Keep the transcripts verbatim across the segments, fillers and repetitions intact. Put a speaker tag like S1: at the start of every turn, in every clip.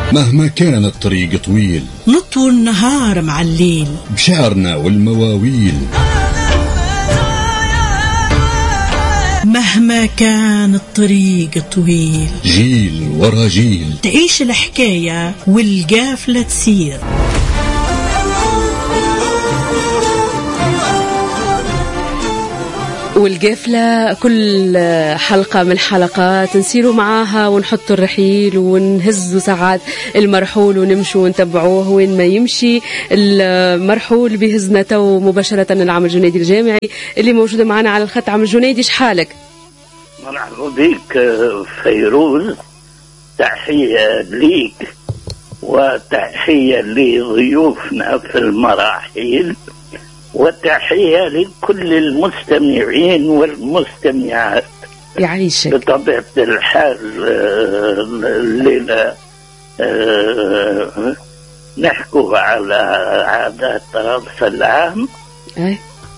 S1: مهما كان الطريق طويل
S2: نطوي النهار مع الليل
S1: بشعرنا والمواويل.
S2: مهما كان الطريق طويل
S1: جيل ورا جيل
S2: تعيش الحكاية والقافلة تسير.
S3: والقافلة كل حلقة من الحلقات نسيروا معاها ونحط الرحيل ونهزوا ساعات المرحول ونمشوا ونتبعوه وين ما يمشي. المرحول بهزنا تو مباشرة العم الجنيدي الجامعي اللي موجودة معنا على الخط. عم الجنيدي شحالك؟
S4: مرحبا بك فيروز، تحية ليك وتحية لضيوفنا في المراحل وتحية لكل المستمعين والمستمعات.
S3: يعيشك.
S4: بطبيعة الحال الليلة نحكوا على عادات رأس العام.
S3: أي.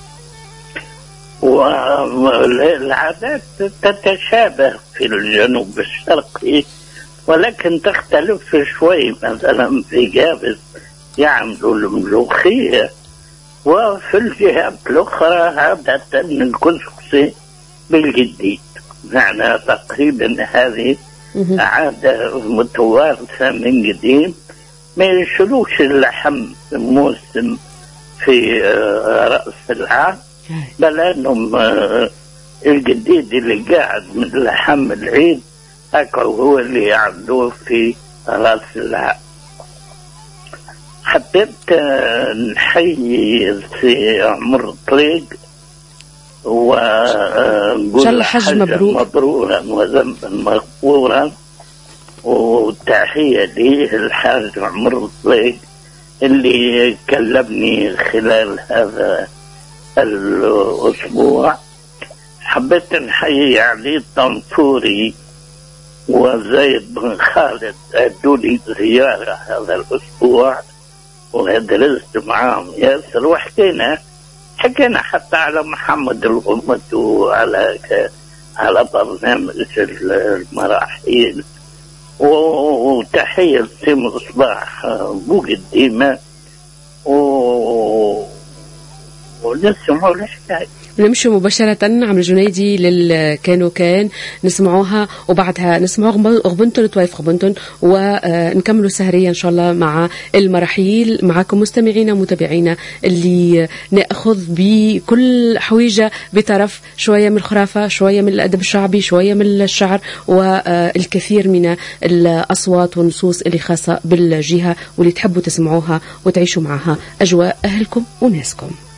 S4: والعادات تتشابه في الجنوب الشرقي ولكن تختلف شوي. مثلا في جابس يعملوا الملوخية، وفي الجهات الأخرى عادة الكسكسي بالجديد. يعني تقريبا هذه عادة متوارثة من قديم. ما يشلوش اللحم موسم في رأس العام، بل أنهم الجديد اللي قاعد من لحم العيد هكا هو اللي يعملوه في رأس العام. حبيت نحيي في عمر الطريق ونقول
S3: حج مبروك
S4: مبرورا وذنبا مغفورا، وتحية لي الحاج عمر الطريق اللي كلمني خلال هذا الأسبوع. حبيت نحيي علي الطنطوري وزيد بن خالد أدوا لي زيارة هذا الأسبوع ودرست معاهم ياسر، وحكينا حكينا حتى على محمد الغمد وعلى على برنامج المراحل. وتحية سيم مصباح مقدمة ونسمعوا الحكاية.
S3: نمشي مباشرة عم الجنيدي للكانو كان نسمعوها وبعدها نسمعوا غبنتن طويف غبنتن ونكملوا سهرية إن شاء الله مع المراحيل معكم مستمعينا ومتابعينا اللي نأخذ بكل حويجة بطرف شوية من الخرافة، شوية من الأدب الشعبي، شوية من الشعر والكثير من الأصوات والنصوص اللي خاصة بالجهة واللي تحبوا تسمعوها وتعيشوا معها أجواء أهلكم وناسكم.